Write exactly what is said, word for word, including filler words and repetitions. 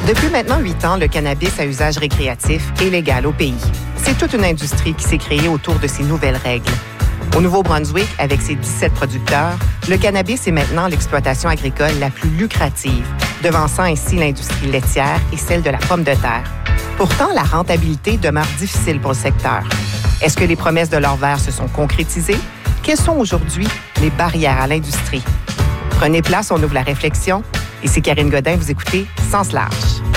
Depuis maintenant huit ans, le cannabis à usage récréatif est légal au pays. C'est toute une industrie qui s'est créée autour de ces nouvelles règles. Au Nouveau-Brunswick, avec ses dix-sept producteurs, le cannabis est maintenant l'exploitation agricole la plus lucrative, devançant ainsi l'industrie laitière et celle de la pomme de terre. Pourtant, la rentabilité demeure difficile pour le secteur. Est-ce que les promesses de leur verre se sont concrétisées? Quelles sont aujourd'hui les barrières à l'industrie? Prenez place, on ouvre la réflexion. Ici Karine Godin, vous écoutez Sens large.